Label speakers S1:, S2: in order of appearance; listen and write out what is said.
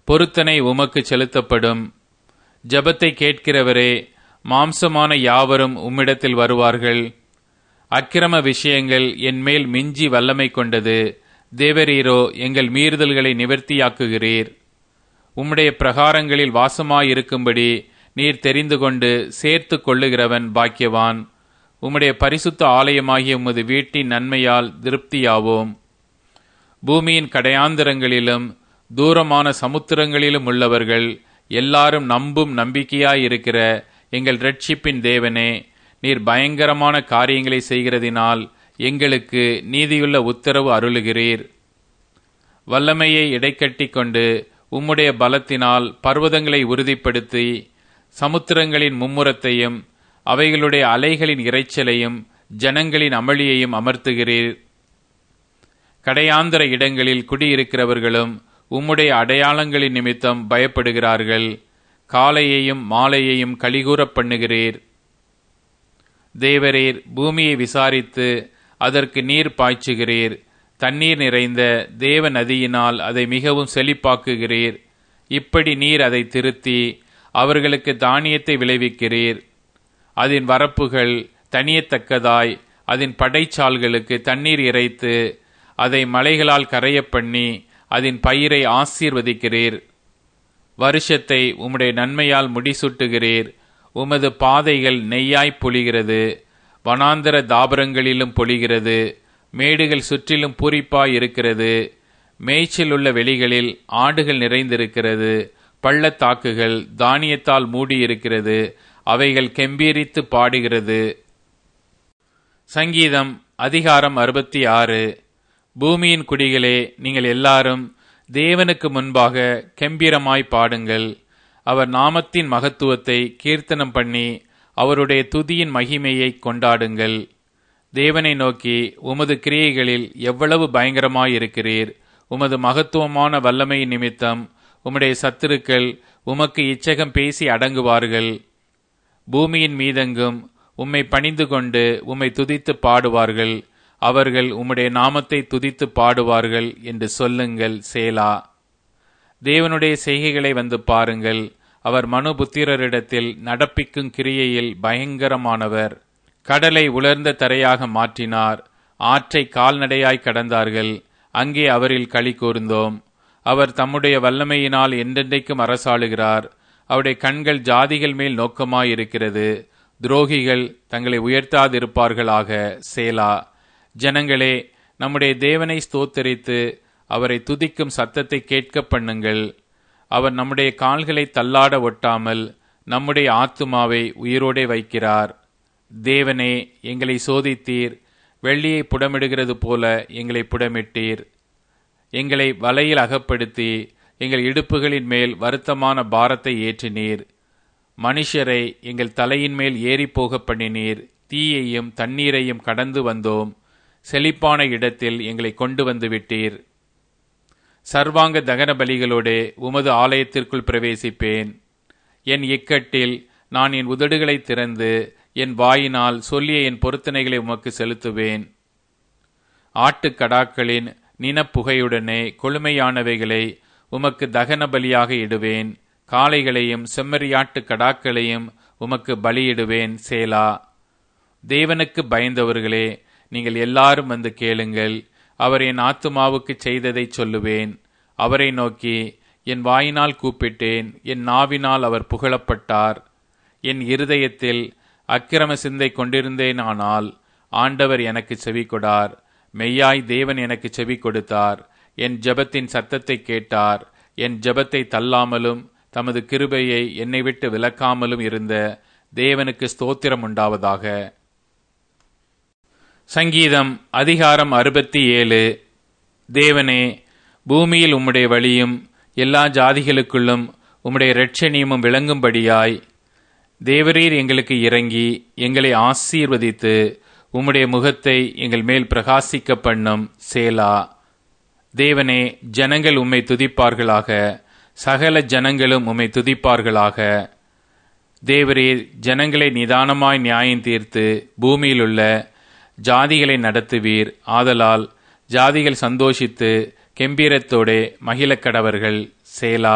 S1: பொருத்தனை உமக்கு செலுத்தப்படும். ஜெபத்தை கேட்கிறவரே, மாம்சமான யாவரும் உம்மிடத்தில் வருவார்கள். அக்கிரம விஷயங்கள் என்மேல் மிஞ்சி வல்லமை கொண்டது. தேவரீரோ எங்கள் மீறுதல்களை நிவர்த்தியாக்குகிறீர். உம்முடைய பிரகாரங்களில் வாசமாயிருக்கும்படி நீர் தெரிந்து கொண்டு சேர்த்து கொள்ளுகிறவன் பாக்கியவான். உம்முடைய பரிசுத்த ஆலயமாகிய உமது வீட்டின் நன்மையால் திருப்தியாவோம். பூமியின் கடையாந்தரங்களிலும் தூரமான சமுத்திரங்களிலும் உள்ளவர்கள் எல்லாரும் நம்பும் நம்பிக்கையாயிருக்கிற எங்கள் இரட்சிப்பின் தேவனே, நீர் பயங்கரமான காரியங்களை செய்கிறதினால் எங்களுக்கு நீதியுள்ள உத்தரவு அருளுகிறீர். வல்லமையை இடைக்கட்டி கொண்டு உம்முடைய பலத்தினால் பர்வதங்களை உறுதிப்படுத்தி சமுத்திரங்களின் மும்முரத்தையும் அவைகளுடைய அலைகளின் இரைச்சலையும் ஜனங்களின் அமளியையும் அமர்த்துகிறீர். கடையாந்தர இடங்களில் குடியிருக்கிறவர்களும் உம்முடைய அடையாளங்களின் நிமித்தம் பயப்படுகிறார்கள். காலையையும் மாலையையும் கலிகூரப் பண்ணுகிறீர். தேவரீர் பூமியை விசாரித்து அதற்கு நீர் பாய்ச்சுகிறீர். தண்ணீர் நிறைந்த தேவ நதியினால் அதை மிகவும் செழிப்பாக்குகிறீர். இப்படி நீர் அதை திருத்தி அவர்களுக்கு தானியத்தை விளைவிக்கிறீர். அதன் வரப்புகள் தனியத்தக்கதாய் அதன் படைச்சால்களுக்கு தண்ணீர் இறைத்து அதை மலைகளால் கரைய பண்ணி அதன் பயிரை ஆசீர்வதிக்கிறீர். வருஷத்தை உம்முடைய நன்மையால் முடிசூட்டுகிறீர். உமது பாதைகள் நெய்யாய் பொழிகிறது. வனாந்தர தாபரங்களிலும் பொழிகிறது. மேடுகள் சுற்றிலும் பூரிப்பாய் இருக்கிறது. மேய்ச்சல் உள்ள வெளிகளில் ஆடுகள் நிறைந்திருக்கிறது. பள்ளத்தாக்குகள் தானியத்தால் மூடியிருக்கிறது. அவைகள் கெம்பீரித்து பாடுகிறது. சங்கீதம் அதிகாரம் 66. பூமியின் குடிகளே, நீங்கள் எல்லாரும் தேவனுக்கு முன்பாக கெம்பீரமாய் பாடுங்கள். அவர் நாமத்தின் மகத்துவத்தை கீர்த்தனம் பண்ணி அவருடைய துதியின் மகிமையை கொண்டாடுங்கள். தேவனை நோக்கி, உமது கிரியைகளில் எவ்வளவு பயங்கரமாயிருக்கிறீர். உமது மகத்துவமான வல்லமை நிமித்தம் உம்முடைய சத்துருக்கள் உமக்கு இச்சகம் பேசி அடங்குவார்கள். பூமியின் மீதெங்கும் உம்மை பணிந்து கொண்டு உம்மை துதித்து பாடுவார்கள். அவர்கள் உம்முடைய நாமத்தை துதித்து பாடுவார்கள் என்று சொல்லுங்கள். சேலா. தேவனுடைய செய்கைகளை வந்து பாருங்கள். அவர் மனுபுத்திரரிடத்தில் நடப்பிக்கும் கிரியையில் பயங்கரமானவர். கடலை உலர்ந்த தரையாக மாற்றினார். ஆற்றை கால்நடையாய் கடந்தார்கள். அங்கே அவரில் களி கூர்ந்தோம். அவர் தம்முடைய வல்லமையினால் என்றென்றைக்கும் அரசாளுகிறார். அவருடைய கண்கள் ஜாதிகள் மேல் நோக்கமாயிருக்கிறது. துரோகிகள் தங்களை உயர்த்தாதிருப்பார்களாக. சேலா. ஜனங்களே, நம்முடைய தேவனை ஸ்தோத்தரித்து அவரை துதிக்கும் சத்தத்தை கேட்க பண்ணுங்கள். அவர் நம்முடைய கால்களை தள்ளாட ஒட்டாமல் நம்முடைய ஆத்துமாவை உயிரோடே வைக்கிறார். தேவனே, எங்களை சோதித்தீர். வெள்ளியை புடமிடுகிறது போல எங்களை புடமிட்டீர். எங்களை வலையில் அகப்படுத்தி எங்கள் இடுப்புகளின் மேல் வருத்தமான பாரத்தை ஏற்றினீர். மனுஷரை எங்கள் தலையின் மேல் ஏறிப்போக பண்ணினீர். தீயையும் தண்ணீரையும் கடந்து வந்தோம். செழிப்பான இடத்தில் எங்களை கொண்டு வந்து விட்டீர். சர்வாங்க தகன பலிகளோடே உமது ஆலயத்திற்குள் பிரவேசிப்பேன். என் இக்கட்டில் நான் என் உதடுகளை திறந்து என் வாயினால் சொல்லிய என் பொருத்தனைகளை உமக்கு செலுத்துவேன். ஆட்டுக்கடாக்களின் நினப்புகையுடனே கொழுமையானவைகளை உமக்கு தகன பலியாக இடுவேன். காளைகளையும் செம்மறியாட்டு கடாக்களையும் உமக்கு பலியிடுவேன். சேலா. தேவனுக்கு பயந்தவர்களே, நீங்கள் எல்லாரும் வந்து கேளுங்கள். அவர் என் ஆத்துமாவுக்கு செய்ததை சொல்லுவேன். அவரை நோக்கி என் வாயினால் கூப்பிட்டேன். என் நாவினால் அவர் புகழப்பட்டார். என் இருதயத்தில் அக்கிரம சிந்தை கொண்டிருந்தேனானால் ஆண்டவர் எனக்கு செவி கொடார். மெய்யாய் தேவன் எனக்கு செவி கொடுத்தார். என் ஜெபத்தின் சத்தத்தை கேட்டார். என் ஜெபத்தை தள்ளாமலும் தமது கிருபையை என்னை விட்டு விலக்காமலும் இருந்த தேவனுக்கு ஸ்தோத்திரம் உண்டாவதாக. சங்கீதம் அதிகாரம் 67. தேவனே, பூமியில் உம்முடைய வழியும் எல்லா ஜாதிகளுக்குள்ளும் உம்முடைய இரட்சணியமும் விளங்கும்படியாய் தேவரீர் எங்களுக்கு இறங்கி எங்களை ஆசீர்வதித்து உம்முடைய முகத்தை எங்கள் மேல் பிரகாசிக்க பண்ணும். சேலா. தேவனே, ஜனங்கள் உம்மை துதிப்பார்களாக. சகல ஜனங்களும் உம்மை துதிப்பார்களாக. தேவரீர் ஜனங்களை நிதானமாய் நியாயம் தீர்த்து பூமியிலுள்ள ஜாதிகளை நடத்துவீர். ஆதலால் ஜாதிகள் சந்தோஷித்து கெம்பீரத்தோடே மகிழக்கடவர்கள். சேலா.